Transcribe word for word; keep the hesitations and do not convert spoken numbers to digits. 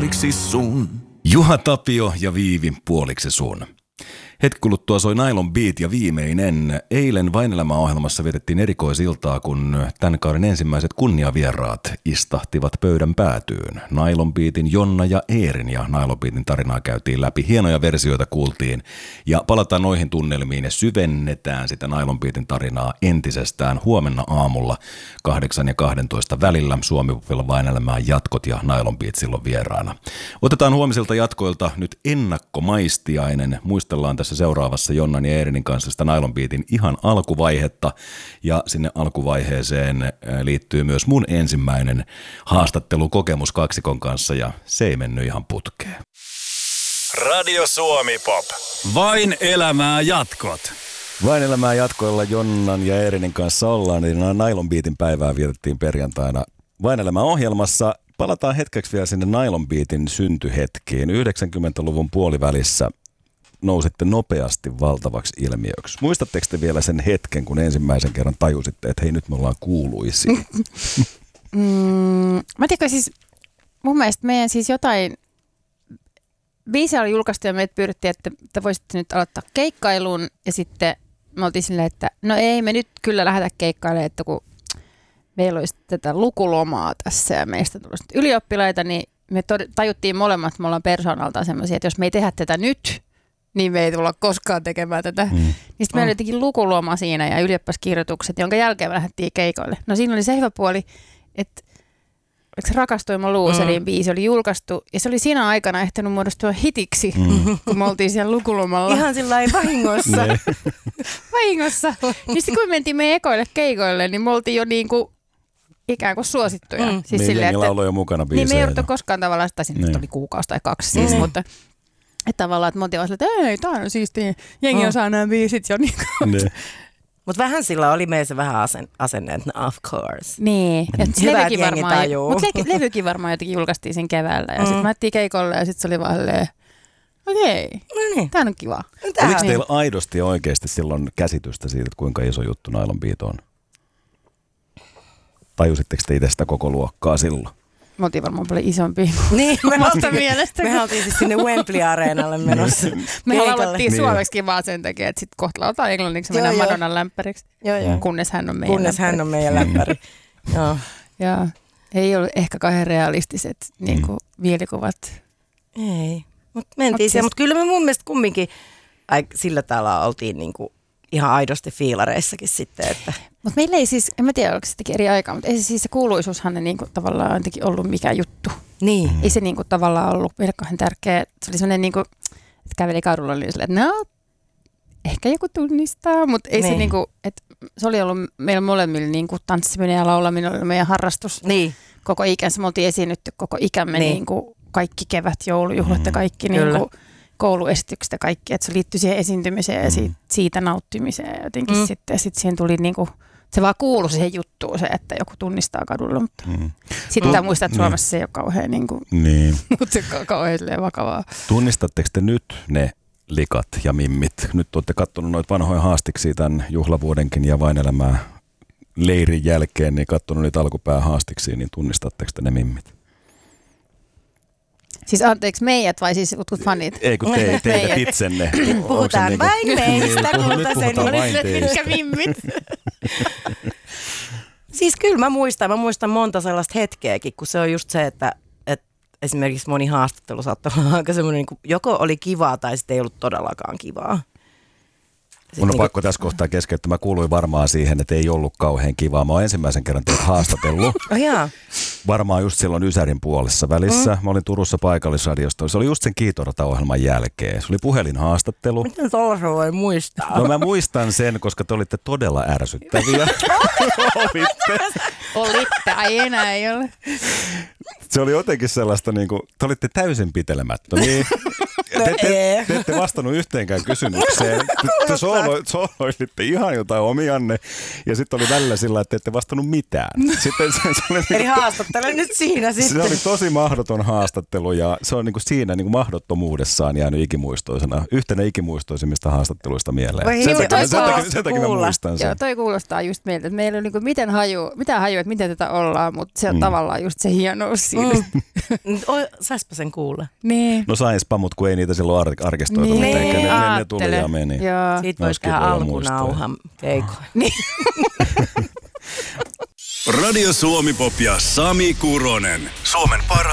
puoliksi sun. Juha Tapio ja Viivi puoliksi sun. Hetki kuluttua soi Nylon Beat ja viimeinen. Eilen Vain elämä-ohjelmassa vietettiin erikoisiltaa, kun tämän kauden ensimmäiset kunniavieraat istahtivat pöydän päätyyn. Nylon Beatin Jonna ja Eerin ja Nylon Beatin tarinaa käytiin läpi. Hienoja versioita kuultiin ja palataan noihin tunnelmiin ja syvennetään sitä Nylon Beatin tarinaa entisestään huomenna aamulla kahdeksan ja kahdentoista välillä. Suomi-Popilla Vain elämään jatkot ja Nylon Beat silloin vieraana. Otetaan huomisilta jatkoilta nyt ennakkomaistiainen. Muistellaan tässä seuraavassa Jonnan ja Eerinin kanssa sitä Nylon Beatin ihan alkuvaihetta ja sinne alkuvaiheeseen liittyy myös mun ensimmäinen haastattelukokemus kaksikon kanssa ja se ei mennyt ihan putkeen. Radio Suomi Pop. Vain elämää jatkot. Vain elämää jatkoilla Jonnan ja Eerinin kanssa ollaan, niin Nylon Beatin päivää vietettiin perjantaina Vain elämää ohjelmassa. Palataan hetkeksi vielä sinne Nylon Beatin syntyhetkiin. yhdeksänkymmentäluvun puolivälissä nousitte nopeasti valtavaksi ilmiöksi. Muistatteko te vielä sen hetken, kun ensimmäisen kerran tajusitte, että hei, nyt me ollaan kuuluisia? Mm, mä tiedän, siis mun mielestä meidän siis jotain biisiä oli julkaistu ja meitä pyydettiin, että te voisitte nyt aloittaa keikkailun ja sitten me oltiin silleen, että no ei me nyt kyllä lähdetä keikkailemaan, että kun meillä olisi tätä lukulomaa tässä ja meistä tulisi ylioppilaita, niin me tajuttiin molemmat, että me ollaan persoonaltaan semmoisia, että jos me ei tehdä tätä nyt, niin me ei tulla koskaan tekemään tätä. Mm. Niin sitten meillä oli jotenkin lukuloma siinä ja ylioppilaskirjoitukset, jonka jälkeen me lähdettiin keikoille. No siinä oli se hyvä puoli, että se Rakastuima luuseriin mm. biisi oli julkaistu ja se oli siinä aikana ehtinyt muodostua hitiksi, mm. kun me oltiin siellä lukulomalla. Ihan sillä lailla vahingossa. vahingossa. Niin sitten kun me mentiin meidän ekoille keikoille, niin me oltiin jo niinku ikään kuin suosittuja. Mm. Siis niin jengillä oli jo mukana biisejä. Niin me ei jouduttu koskaan tavallaan, tai sitten niin. oli kuukausi tai kaksi siis, mm. mutta että tavallaan, että me oltiin että ei, tää on siistiä, jengi mm. osaa nämä biisit jo niin kuin. Mutta vähän sillä oli meissä vähän asen, asenne, että of course. Niin. Hyvä, että jengi tajuu. Mutta le- levykin varmaan jotenkin julkaistiin sen keväällä ja mm. sitten mä ettiin keikolle ja sitten se oli vaan silleen, okei, okay, no niin. Tää on kiva. Tää Oliko teillä aidosti ja oikeasti silloin käsitystä siitä, että kuinka iso juttu Nylon Beat on? Tajusitteko te itse sitä koko luokkaa silloin? Me oltiin varmaan paljon isompi. Niin, me oltiin, mielestä. Me oltiin siis sinne Wembley-areenalle menossa. Me laulettiin niin. suomeksi vaan sen takia, että sitten kohta lauletaan englanniksi ja mennään Madonnan lämpäriksi. Joo, joo. Kunnes hän on meidän Kunnes lämpäri. hän on meidän lämpäri. Joo. Ja ei ollut ehkä kauhean realistiset niin kuin, mm. mielikuvat. Ei, mutta mentiin siellä. Mutta kyllä me mun mielestä kumminkin ai, sillä tavalla oltiin niin kuin ihan aidosti fiilareissakin sitten, että mutta meillä ei siis, en mä tiedä, oliko se eri aikaa, mutta ei se siis se kuuluisuushan niinku tavallaan jotenkin ollut mikään juttu. Niin. Ei se niinku tavallaan ollut verkkohan tärkeä. Se oli sellainen niinku, että käveli kadulla niin silleen, että no, ehkä joku tunnistaa, mutta ei niin. se niinku, että se oli ollut meillä molemmilla niinku tanssiminen ja laulaminen oli meidän harrastus. Niin. Koko ikänsä, me oltiin esiinnytty koko ikämme niin. niinku kaikki kevät, joulujuhlat ja kaikki mm. niinku kouluesitykset ja kaikki, että se liittyi siihen esiintymiseen ja siitä, siitä nauttimiseen jotenkin mm. sitten. Ja sitten siihen tuli niinku, se vaan kuului siihen juttuun se, että joku tunnistaa kadulla, mutta mm. sitten pitää muistaa, että Suomessa niin. se ei ole kauhean, niinku, niin. mutta se on kauhean vakavaa. Tunnistatteko te nyt ne likat ja mimmit? Nyt olette katsonut noita vanhoja haastiksia tämän juhlavuodenkin ja Vain elämää leirin jälkeen, niin katsonut niitä alkupää haastiksia, niin tunnistatteko te ne mimmit? Siis anteeksi meidät vai siis jotkut fanit? Ei kun te, teidät itsenne. Puhutaan niinku vain meistä, kultaisen. Mitkä mimmit? Siis kyllä mä muistan, mä muistan monta sellaista hetkeäkin, kun se on just se, että, että esimerkiksi moni haastattelu saattoi olla aika semmoinen, niin kuin, joko oli kivaa tai sitten ei ollut todellakaan kivaa. Mun on niin pakko tässä kohtaa keskeyttää. Mä kuuluin varmaan siihen, että ei ollut kauhean kivaa. Mä oon ensimmäisen kerran teitä haastatellut. Oh, jaa. Varmaan just silloin Ysärin puolessa välissä. Mm. Mä olin Turussa paikallisradiosta. Se oli just sen Kiitorata-ohjelman jälkeen. Se oli puhelinhaastattelu. Miten tuollaisen voi muistaa? No mä muistan sen, koska te olitte todella ärsyttäviä. Olitte. Olitte, ai enää ei ole. Se oli jotenkin sellaista, niin kuin, te olitte täysin pitelemättömiä. Te, te, te ette vastannut yhteenkään kysymykseen. Te, te soolo, sooloisitte ihan jotain omianne ja sitten oli välillä sillä, että te ette vastannut mitään. Sitten se, se oli Eli haastattele nyt siinä sitten. Se oli tosi mahdoton haastattelu ja se on niinku siinä niinku mahdottomuudessaan jäänyt ikimuistoisena. Yhtenä ikimuistoisimmista haastatteluista mieleen. Voi Sen hiu, takia, toi sen takia, kuulostaa sen takia mä kuulla. muistan sen. Joo, toi kuulostaa just meiltä, että meillä on niinku miten haju, mitä haju, että miten tätä ollaan, mutta se on Mm. tavallaan just se hienous siinä. Mm. Oi, saispa sen kuulla. Niin. No saispa, mutta kun ei niitä silloin ar- arkistoitu Niin, mitenkään. Ne, ne, ne tuli aattele. ja meni. Joo. Siitä Olisi voisi tehdä kivoja alkunauhan keikoin. Niin. Radio Suomi Pop ja Sami Kuronen. Suomen parhaat